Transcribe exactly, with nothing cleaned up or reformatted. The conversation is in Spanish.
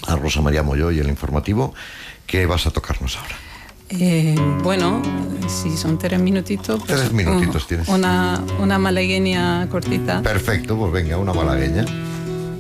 a Rosa María Molló y el informativo. ¿Qué vas a tocarnos ahora? Eh, bueno, si son tres minutitos. Pues tres minutitos un, tienes. Una, una malagueña cortita. Perfecto, pues venga, una malagueña.